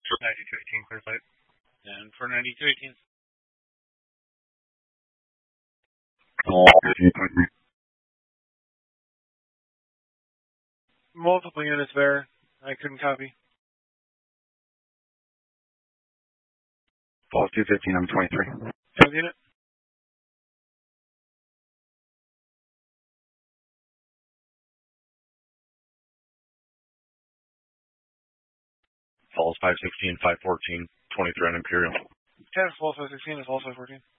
9218, clear flight. And for 9218. Multiple units there. I couldn't copy. Falls 215, I'm 23. Same unit. Falls 516, 514, 23 on Imperial. 10, Falls 516, it's Falls 514.